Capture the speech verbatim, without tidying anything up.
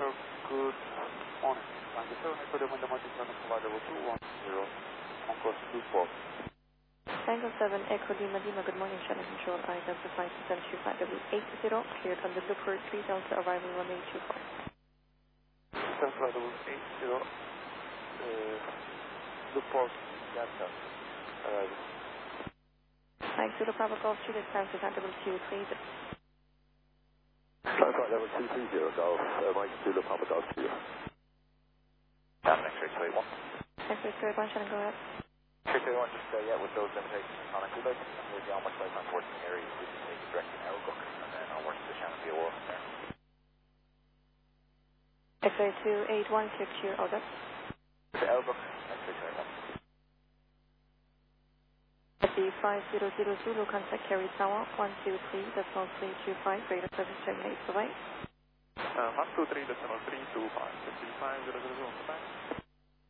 Sir, good morning. Tango seven, Echo Lima, the Martin Channel, flight level two one zero, on course two four. Tango seven, Echo Lima, Lima, good morning, channel control, I Delta five seven two five W eight zero, cleared on the Looper three Delta, arrival one eight two four. Delta flight level eight zero, uh, Looper Delta, arrival. Mike Zulu Bravo Golf two, this time to flight level two, please. Flight level two three zero Golf, uh, Mike Zulu Papa Golf two. Down X-ray two eight one. X-ray two eight one, channel go ahead. X-ray two eight one, just uh, yeah, with those limitations and connectivity, like, we'll be on my flight towards the area, we can take it direct to Narrowbrook, and then onwards to the channel via War from there. X-ray two eight one, six two, over. To Elbrook, X-ray two eight one. F B five zero zero Zulu, contact carry tower one two three, decimal three two five, radar service terminate, bye-bye. Uh, one two three, decimal three two five, fifty five zero zero zero, bye-bye.